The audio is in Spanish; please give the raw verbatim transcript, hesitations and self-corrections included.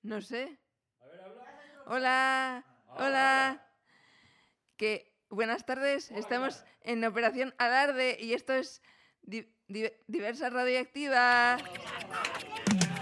No sé. A ver, habla. Hola, hola. Que buenas tardes. Hola, Estamos ¿qué tal? en Operación Alarde y esto es di- di- Diversa Radioactiva.